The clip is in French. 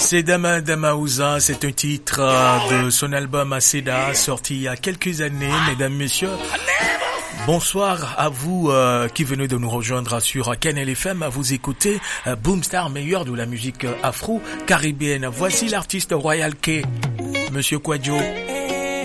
C'est Dama Damausa, c'est un titre de son album Aseda, sorti il y a quelques années, mesdames, messieurs. Bonsoir à vous qui venez de nous rejoindre sur Canal FM, à vous écouter Boomstar, meilleur de la musique afro-caribéenne. Voici l'artiste Royal K, Monsieur Kwadjo.